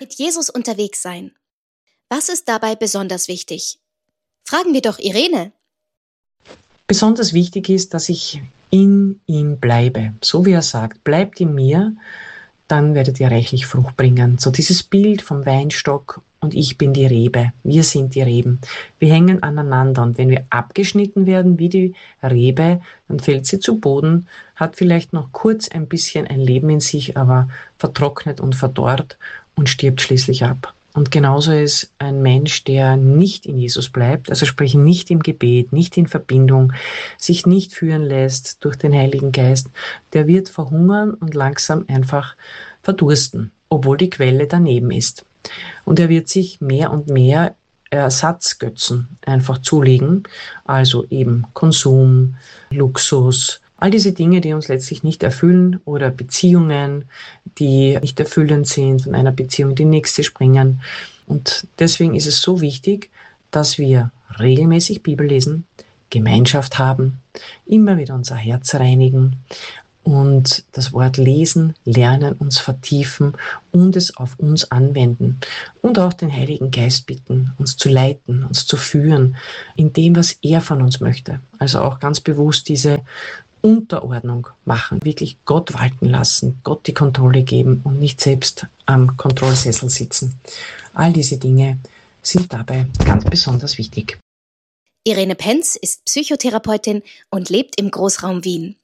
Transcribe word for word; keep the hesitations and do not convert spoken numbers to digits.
mit Jesus unterwegs sein. Was ist dabei besonders wichtig? Fragen wir doch Irene. Besonders wichtig ist, dass ich in ihm bleibe. So wie er sagt, bleibt in mir, dann werdet ihr reichlich Frucht bringen. So dieses Bild vom Weinstock und ich bin die Rebe. Wir sind die Reben. Wir hängen aneinander und wenn wir abgeschnitten werden wie die Rebe, dann fällt sie zu Boden, hat vielleicht noch kurz ein bisschen ein Leben in sich, aber vertrocknet und verdorrt und stirbt schließlich ab. Und genauso ist ein Mensch, der nicht in Jesus bleibt, also sprich nicht im Gebet, nicht in Verbindung, sich nicht führen lässt durch den Heiligen Geist, der wird verhungern und langsam einfach verdursten, obwohl die Quelle daneben ist. Und er wird sich mehr und mehr Ersatzgötzen einfach zulegen, also eben Konsum, Luxus, all diese Dinge, die uns letztlich nicht erfüllen oder Beziehungen, die nicht erfüllend sind, von einer Beziehung die nächste springen. Und deswegen ist es so wichtig, dass wir regelmäßig Bibel lesen, Gemeinschaft haben, immer wieder unser Herz reinigen und das Wort lesen, lernen, uns vertiefen und es auf uns anwenden und auch den Heiligen Geist bitten, uns zu leiten, uns zu führen in dem, was er von uns möchte. Also auch ganz bewusst diese Unterordnung machen, wirklich Gott walten lassen, Gott die Kontrolle geben und nicht selbst am Kontrollsessel sitzen. All diese Dinge sind dabei ganz besonders wichtig. Irene Penz ist Psychotherapeutin und lebt im Großraum Wien.